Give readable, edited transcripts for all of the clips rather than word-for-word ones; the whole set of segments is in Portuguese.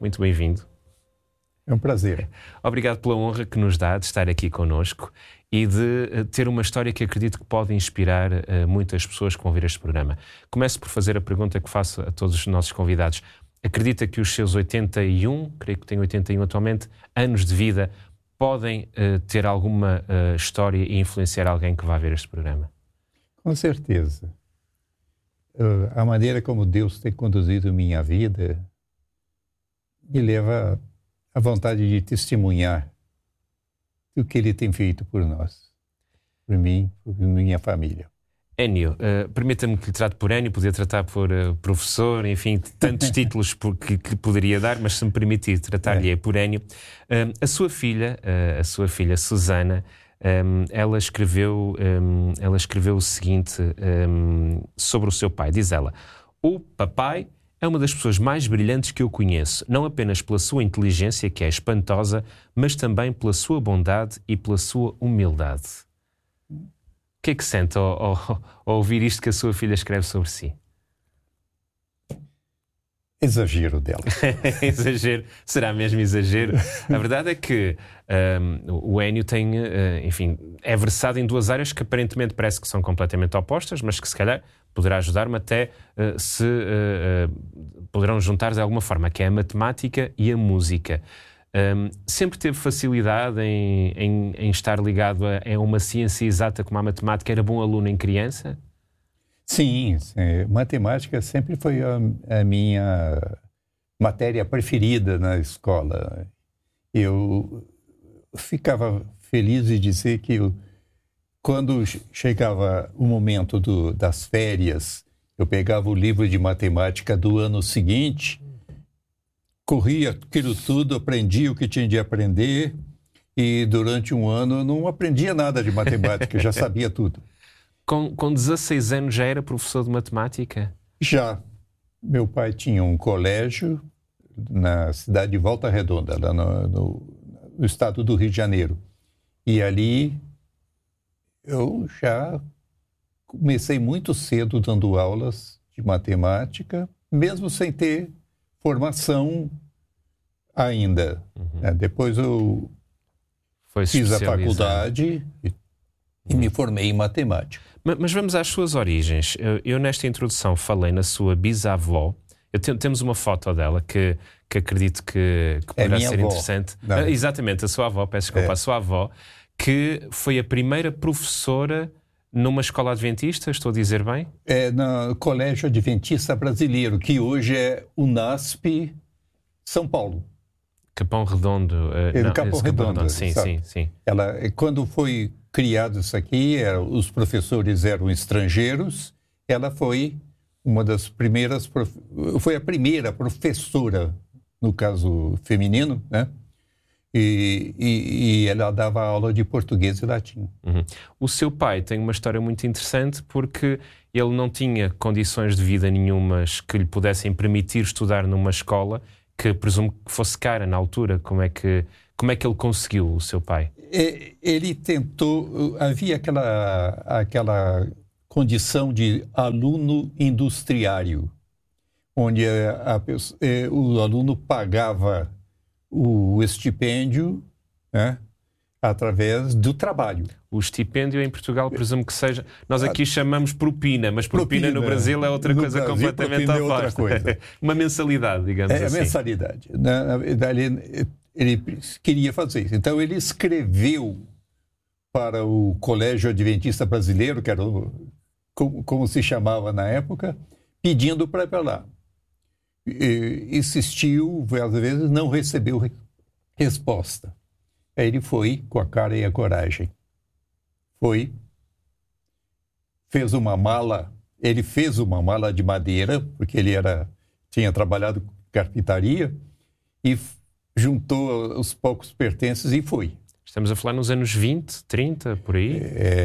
muito bem-vindo. É um prazer. Obrigado pela honra que nos dá de estar aqui connosco e de ter uma história que acredito que pode inspirar muitas pessoas que vão ver este programa. Começo por fazer a pergunta que faço a todos os nossos convidados. Acredita que os seus 81, creio que tem 81 atualmente, anos de vida podem ter alguma história e influenciar alguém que vá ver este programa? Com certeza. A maneira como Deus tem conduzido minha vida me leva à vontade de testemunhar o que Ele tem feito por nós, por mim, por minha família. Énio, permita-me que lhe trate por Énio, podia tratar por professor, enfim, tantos títulos que poderia dar, mas se me permitir tratar-lhe por Énio. A sua filha Susana, ela escreveu o seguinte sobre o seu pai. Diz ela: o papai é uma das pessoas mais brilhantes que eu conheço, não apenas pela sua inteligência, que é espantosa, mas também pela sua bondade e pela sua humildade. O que é que sente ao ouvir isto que a sua filha escreve sobre si? Exagero dela. Exagero. Será mesmo exagero? A verdade é que o Énio tem, enfim, é versado em duas áreas que aparentemente parece que são completamente opostas, mas que se calhar poderá ajudar-me até poderão juntar de alguma forma, que é a matemática e a música. Sempre teve facilidade em estar ligado a uma ciência exata como a matemática? Era bom aluno em criança? Sim. Matemática sempre foi a minha matéria preferida na escola. Eu ficava feliz de dizer que quando chegava o momento das férias, eu pegava o livro de matemática do ano seguinte, corria aquilo tudo, aprendia o que tinha de aprender, e durante um ano eu não aprendia nada de matemática, já sabia tudo. Com 16 anos já era professor de matemática? Já. Meu pai tinha um colégio na cidade de Volta Redonda, lá no estado do Rio de Janeiro. E ali eu já comecei muito cedo dando aulas de matemática, mesmo sem ter formação ainda. Depois eu fiz a faculdade e me formei em matemática. Mas vamos às suas origens. Eu nesta introdução falei na sua bisavó. Temos uma foto dela que acredito que poderá ser interessante. Exatamente, a sua avó, peço desculpa, a sua avó, que foi a primeira professora numa escola adventista, estou a dizer bem? No Colégio Adventista Brasileiro, que hoje é o NASP São Paulo. Capão Redondo. Capão Redondo, sim. Ela, quando foi criado isso aqui, os professores eram estrangeiros, ela foi uma das primeiras, foi a primeira professora, no caso feminino, né? E ela dava aula de português e latim. O seu pai tem uma história muito interessante porque ele não tinha condições de vida nenhumas que lhe pudessem permitir estudar numa escola que presumo que fosse cara na altura. Como é que ele conseguiu, o seu pai? Ele tentou, havia aquela condição de aluno industriário, onde o aluno pagava o estipêndio, né, através do trabalho. O estipêndio em Portugal presumo que seja... Nós aqui chamamos propina, mas propina no Brasil é outra coisa completamente oposta. Uma mensalidade, digamos assim. Mensalidade. Na verdade, ele queria fazer isso. Então, ele escreveu para o Colégio Adventista Brasileiro, que era como se chamava na época, pedindo para ir para lá. Insistiu, às vezes não recebeu resposta. Aí ele foi com a cara e a coragem. Fez uma mala, ele fez uma mala de madeira, porque ele tinha trabalhado com carpintaria, e juntou os poucos pertences e foi. Estamos a falar nos anos 20, 30, por aí?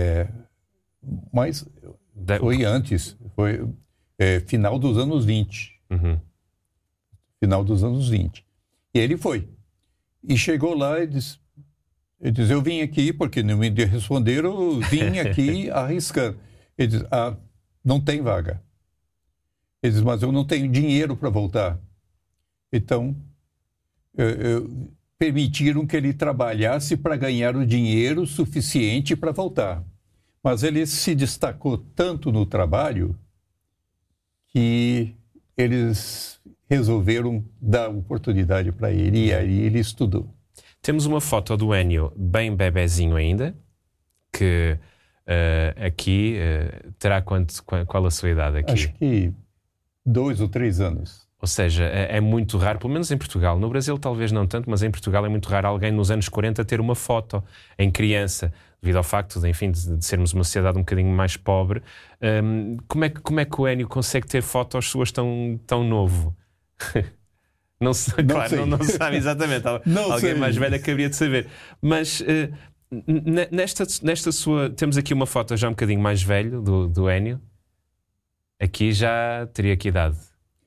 Mas foi antes, foi final dos anos 20. Final dos anos 20. E ele foi. E chegou lá e disse, eu vim aqui, porque não me responderam, eu vim aqui arriscando. Ele disse, não tem vaga. Ele disse, mas eu não tenho dinheiro para voltar. Então, permitiram que ele trabalhasse para ganhar o dinheiro suficiente para voltar. Mas ele se destacou tanto no trabalho que eles resolveram dar oportunidade para ele, e aí ele estudou. Temos uma foto do Ennio bem bebezinho ainda, que aqui terá qual a sua idade aqui? Acho que 2 ou 3 anos. Ou seja, é muito raro, pelo menos em Portugal. No Brasil talvez não tanto, mas em Portugal é muito raro alguém nos anos 40 ter uma foto em criança, devido ao facto de, enfim, de sermos uma sociedade um bocadinho mais pobre. Como é que o Ennio consegue ter fotos suas tão novo? Não sei, não claro, sei. não sabe exatamente. Não Alguém sei. mais velho acabaria de saber. Mas nesta sua... Temos aqui uma foto já um bocadinho mais velho do Ennio. Aqui já teria que idade?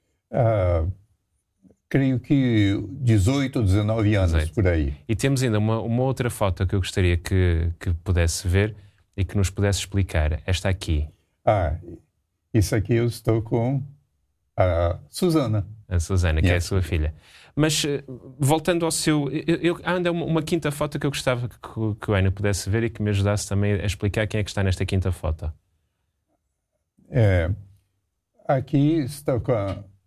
Creio que 18 ou 19 anos, 18. por aí. E temos ainda uma outra foto que eu gostaria que pudesse ver e que nos pudesse explicar. Esta aqui. Isso aqui eu estou com a Susana. A Susana, que é a sua filha. Mas voltando ao seu... Há ainda uma quinta foto que eu gostava que o Ennio pudesse ver e que me ajudasse também a explicar quem é que está nesta quinta foto. Aqui está com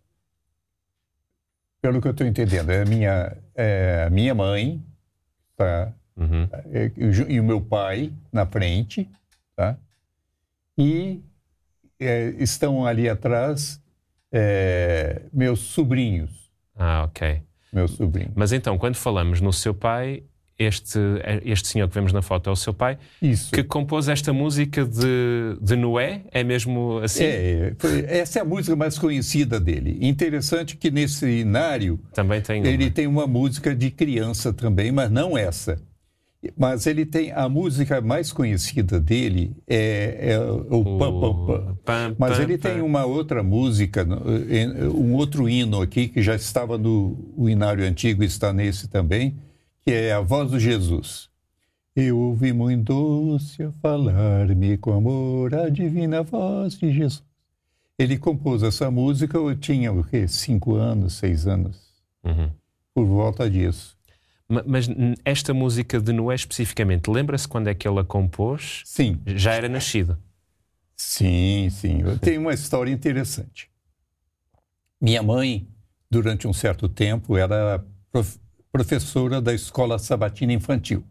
pelo que eu estou entendendo, é a minha mãe, tá? Uhum. E o meu pai na frente, tá? E estão ali atrás meus sobrinhos. Ok. Meus sobrinhos. Mas então, quando falamos no seu pai, este senhor que vemos na foto é o seu pai, Isso. que compôs esta música de Noé, é mesmo assim? Essa é a música mais conhecida dele. Interessante que nesse inário também tem ele tem uma música de criança também, mas não essa. Mas ele tem a música mais conhecida dele é o Pam Pam Pam. Mas ele tem uma outra música, um outro hino aqui que já estava no inário antigo e está nesse também, que é a voz do Jesus. Eu ouvi muito doce a falar-me com amor a divina voz de Jesus. Ele compôs essa música, eu tinha 5 anos, 6 anos, por volta disso. Mas esta música de Noé especificamente, lembra-se quando é que ele a compôs? Sim. Já era nascido? Sim. Tem uma história interessante. Minha mãe, durante um certo tempo, era professora da escola sabatina infantil.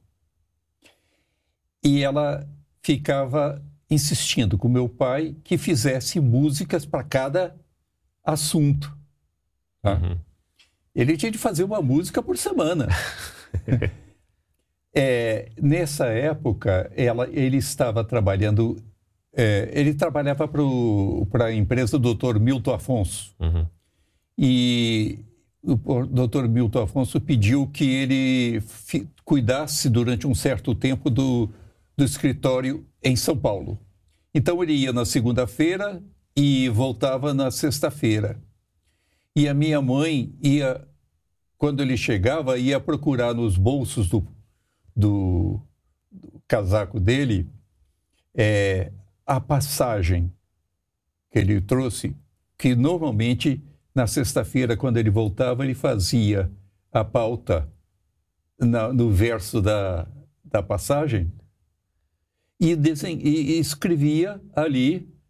E ela ficava insistindo com meu pai que fizesse músicas para cada assunto. Tá? Ele tinha de fazer uma música por semana. Nessa época, ele estava trabalhando... ele trabalhava para a empresa do Dr. Milton Afonso. E o Dr. Milton Afonso pediu que ele cuidasse durante um certo tempo do escritório em São Paulo. Então ele ia na segunda-feira e voltava na sexta-feira. E a minha mãe ia, quando ele chegava, ia procurar nos bolsos do casaco dele a passagem que ele trouxe, que normalmente na sexta-feira, quando ele voltava, ele fazia a pauta no verso da passagem e escrevia ali